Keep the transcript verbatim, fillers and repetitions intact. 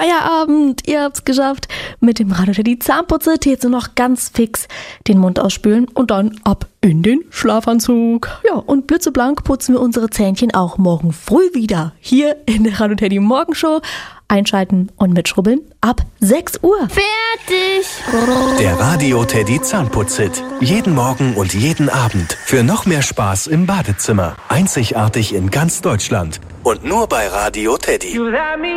Feierabend. Ihr habt's geschafft. Mit dem Radio Teddy Zahnputze jetzt nur noch ganz fix den Mund ausspülen und dann ab in den Schlafanzug. Ja, und blitzeblank putzen wir unsere Zähnchen auch morgen früh wieder. Hier in der Radio Teddy Morgenshow. Einschalten und mitschrubbeln ab sechs Uhr. Fertig! Der Radio Teddy Zahnputzhit. Jeden Morgen und jeden Abend. Für noch mehr Spaß im Badezimmer. Einzigartig in ganz Deutschland. Und nur bei Radio Teddy.